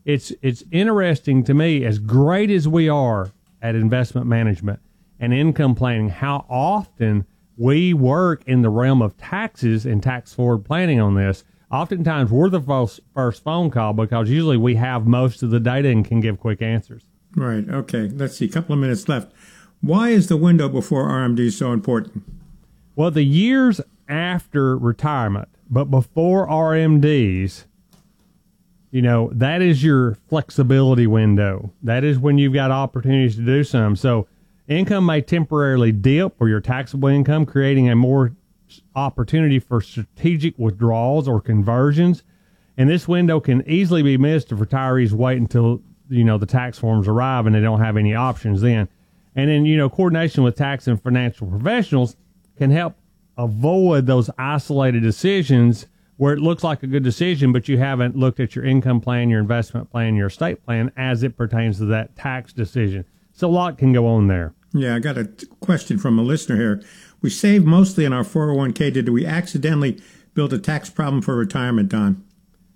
it's interesting to me, as great as we are at investment management and income planning, how often we work in the realm of taxes and tax forward planning on this. Oftentimes we're the first phone call because usually we have most of the data and can give quick answers. Right. Okay. Let's see. A couple of minutes left. Why is the window before RMD so important? Well, the years after retirement, but before RMDs, that is your flexibility window. That is when you've got opportunities to do some. So income may temporarily dip or your taxable income, creating a more opportunity for strategic withdrawals or conversions. And this window can easily be missed if retirees wait until, the tax forms arrive and they don't have any options then. And then, coordination with tax and financial professionals can help avoid those isolated decisions where it looks like a good decision, but you haven't looked at your income plan, your investment plan, your estate plan as it pertains to that tax decision. So a lot can go on there. Yeah, I got a question from a listener here. We save mostly in our 401k. Did we accidentally build a tax problem for retirement, Don?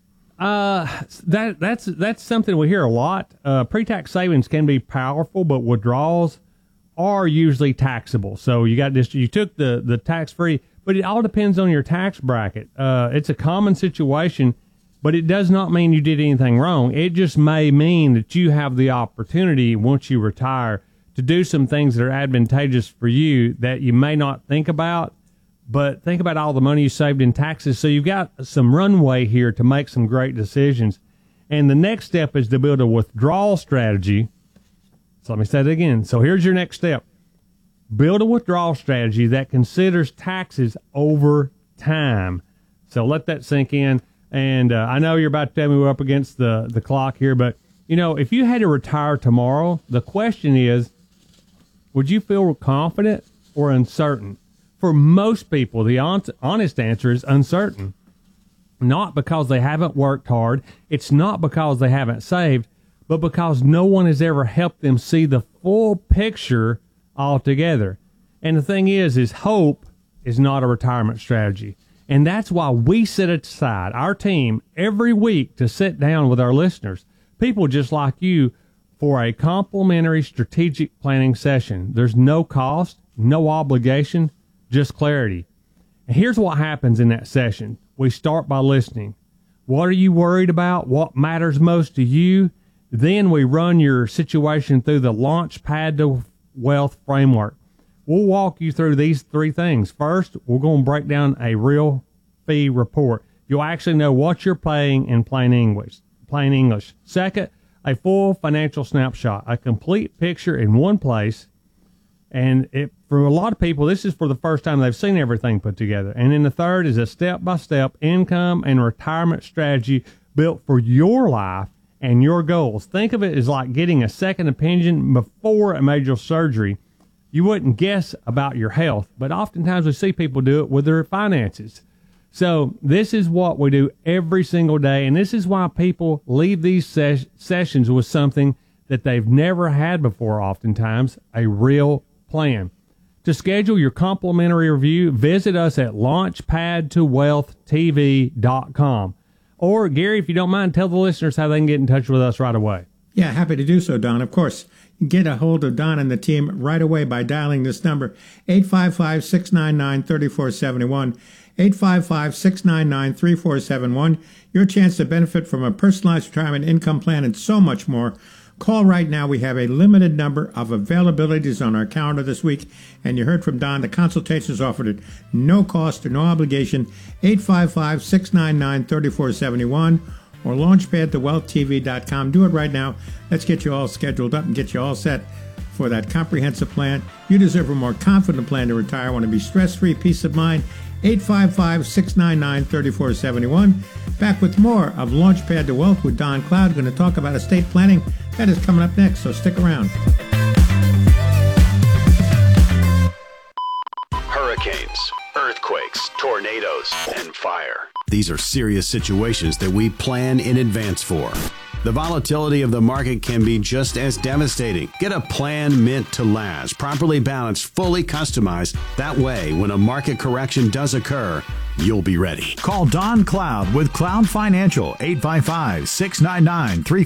That's something we hear a lot. Pre-tax savings can be powerful, but withdrawals are usually taxable. So you took the tax-free, but it all depends on your tax bracket. It's a common situation, but it does not mean you did anything wrong. It just may mean that you have the opportunity once you retire to do some things that are advantageous for you that you may not think about, but think about all the money you saved in taxes. So you've got some runway here to make some great decisions. And the next step is to build a withdrawal strategy. So let me say that again. So here's your next step. Build a withdrawal strategy that considers taxes over time. So let that sink in. And I know you're about to tell me we're up against the clock here, but, if you had to retire tomorrow, the question is, would you feel confident or uncertain? For most people, the honest answer is uncertain. Not because they haven't worked hard. It's not because they haven't saved, but because no one has ever helped them see the full picture altogether. And the thing is hope is not a retirement strategy. And that's why we set aside our team every week to sit down with our listeners, people just like you, for a complimentary strategic planning session. There's no cost, no obligation, just clarity. And here's what happens in that session. We start by listening. What are you worried about? What matters most to you? Then we run your situation through the Launchpad to Wealth framework. We'll walk you through these three things. First, we're going to break down a real fee report. You'll actually know what you're paying in plain English. Second, a full financial snapshot, a complete picture in one place. And for a lot of people, this is for the first time they've seen everything put together. And then the third is a step-by-step income and retirement strategy built for your life and your goals. Think of it as like getting a second opinion before a major surgery. You wouldn't guess about your health, but oftentimes we see people do it with their finances. So this is what we do every single day, and this is why people leave these sessions with something that they've never had before, oftentimes, a real plan. To schedule your complimentary review, visit us at launchpadtowealthtv.com. Or, Gary, if you don't mind, tell the listeners how they can get in touch with us right away. Yeah, happy to do so, Don. Of course, get a hold of Don and the team right away by dialing this number, 855-699-3471, 855-699-3471. Your chance to benefit from a personalized retirement income plan and so much more. Call right now. We have a limited number of availabilities on our calendar this week. And you heard from Don. The consultation is offered at no cost or no obligation. 855-699-3471 or launchpadtowealthtv.com. Do it right now. Let's get you all scheduled up and get you all set for that comprehensive plan. You deserve a more confident plan to retire. Want to be stress-free, peace of mind. 855-699-3471. Back with more of Launchpad to Wealth with Don Cloud. Going to talk about estate planning. That is coming up next, so stick around. Hurricanes, earthquakes, tornadoes, and fire. These are serious situations that we plan in advance for. The volatility of the market can be just as devastating. Get a plan meant to last, properly balanced, fully customized. That way, when a market correction does occur, you'll be ready. Call Don Cloud with Cloud Financial, 855-699-3471.